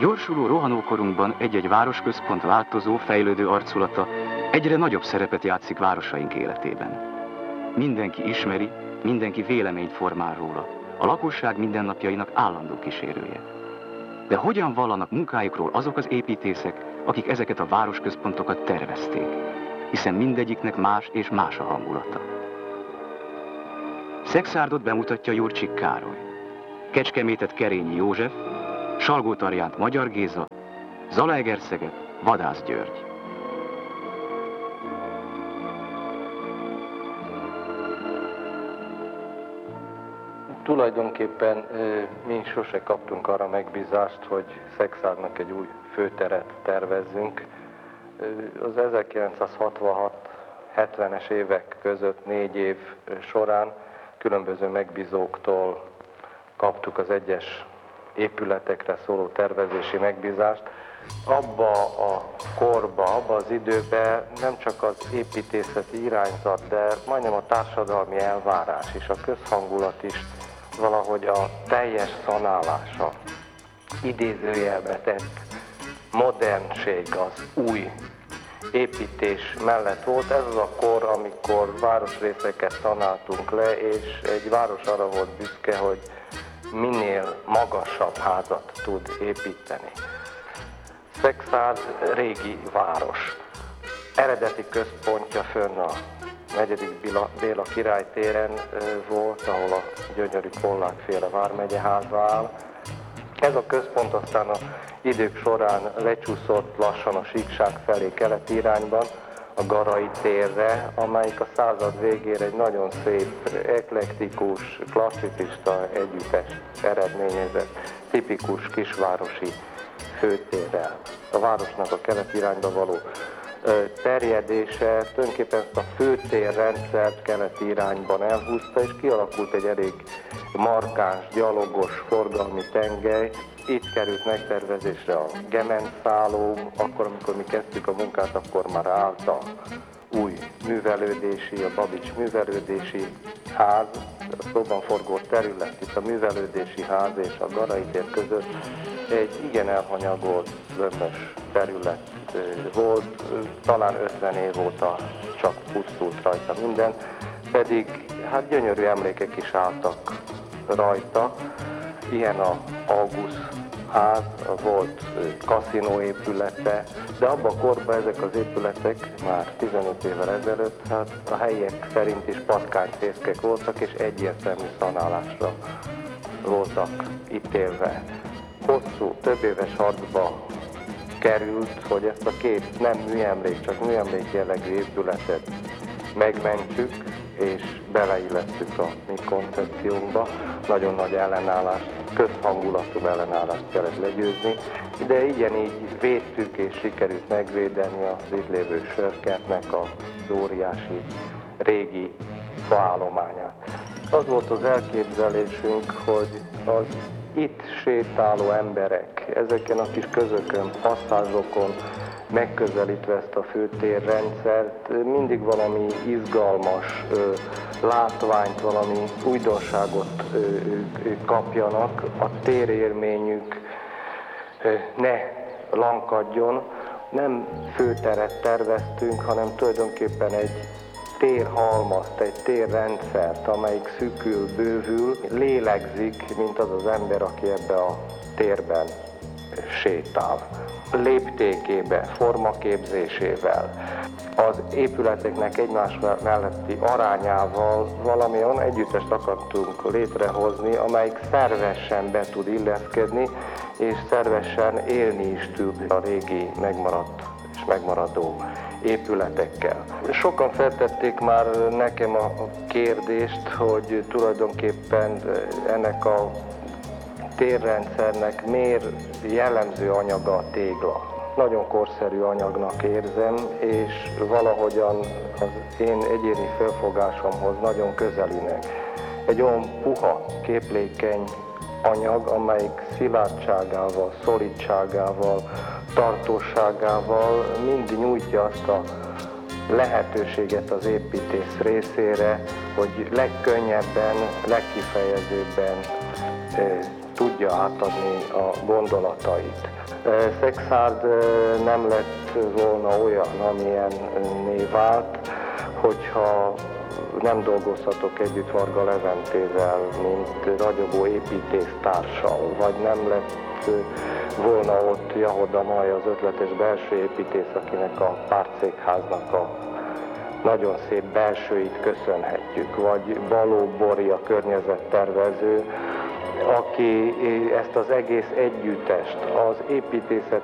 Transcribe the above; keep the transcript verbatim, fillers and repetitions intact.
Gyorsuló rohanókorunkban egy-egy városközpont változó, fejlődő arculata egyre nagyobb szerepet játszik városaink életében. Mindenki ismeri, mindenki véleményt formál róla, a lakosság mindennapjainak állandó kísérője. De hogyan vallanak munkájukról azok az építészek, akik ezeket a városközpontokat tervezték? Hiszen mindegyiknek más és más a hangulata. Szexárdot bemutatja Jurcsik Károly, Kecskemétet Kerényi József, Salgótarjánt Magyar Géza, Zalaegerszeget Vadász György. Tulajdonképpen mi sose kaptunk arra megbízást, hogy Szexárdnak egy új főteret tervezzünk. Az ezerkilencszázhatvanhat hetvenes évek között négy év során különböző megbízóktól kaptuk az egyes épületekre szóló tervezési megbízást. Abba a korba, abba az időben nem csak az építészeti irányzat, de majdnem a társadalmi elvárás és a közhangulat is valahogy a teljes szanálása, idézőjelbe tett modernség, az új építés mellett volt. Ez az a kor, amikor városrészeket szanáltunk le, és egy város arra volt büszke, hogy minél magasabb házat tud építeni. Szexárd régi város. Eredeti központja fönn a negyedik Béla Király téren volt, ahol a gyönyörű Pollákféle vármegye háza áll. Ez a központ aztán a idők során lecsúszott lassan a síkság felé keleti irányban, a Garai térre, amelyik a század végére egy nagyon szép, eklektikus, klasszicista együttest eredményezett, tipikus kisvárosi főtérrel. A városnak a keleti irányba való terjedése tulajdonképpen ezt a főtérrendszert keleti irányban elhúzta, és kialakult egy elég markáns, gyalogos, forgalmi tengely. Itt került megtervezésre a gementszálló, akkor, amikor mi kezdtük a munkát, akkor már állt a új művelődési, a Babics művelődési ház, a szóban forgó terület, itt a művelődési ház és a Garai tér között egy igen elhanyagolt, zömmös terület volt, talán ötven év óta csak pusztult rajta minden, pedig hát gyönyörű emlékek is álltak rajta. Ilyen a Augusz ház, volt kaszinó épülete, de abban a korban ezek az épületek már tizenöt évvel ezelőtt, hát a helyiek szerint is patkányfészkek voltak, és egyértelmű szanálásra voltak ítélve. Hosszú, több éves harcba került, hogy ezt a két nem műemlék, csak műemlék jellegű épületet megmentsük, és beleillettük a mi koncepciónkba. Nagyon nagy ellenállást, közhangulatú ellenállást kellett legyőzni, de igyenígy védtük és sikerült megvédeni az itt lévő sörkertnek az óriási régi faállományát. Az volt az elképzelésünk, hogy az itt sétáló emberek, ezeken a kis közökön, passzázsokon megközelítve ezt a főtérrendszert, mindig valami izgalmas ö, látványt, valami újdonságot ö, ők kapjanak, a térélményük ö, ne lankadjon. Nem főteret terveztünk, hanem tulajdonképpen egy térhalmazt, egy térrendszert, amelyik szűkül, bővül, lélegzik, mint az az ember, aki ebbe a térben sétál. Léptékébe, formaképzésével, az épületeknek egymás melletti arányával valami olyan együttest akartunk létrehozni, amelyik szervesen be tud illeszkedni, és szervesen élni is tud a régi megmaradt és megmaradó épületekkel. Sokan feltették már nekem a kérdést, hogy tulajdonképpen ennek a térrendszernek miért jellemző anyaga a tégla. Nagyon korszerű anyagnak érzem, és valahogyan az én egyéni felfogásomhoz nagyon közelinek. Egy olyan puha, képlékeny anyag, amelyik szilárdságával, szolidságával, tartóságával mind nyújtja azt a lehetőséget az építész részére, hogy legkönnyebben, legkifejezőbben tudja átadni a gondolatait. Szekszárd nem lett volna olyan, amilyenné vált, hogyha nem dolgozhatok együtt Varga Leventével, mint ragyogó építésztársal, vagy nem lett volna ott Jahoda Maj, az ötletes belső építész, akinek a pártszékháznak a nagyon szép belsőit köszönhetjük, vagy Balogh Bori, a környezettervező, aki ezt az egész együttest, az építészet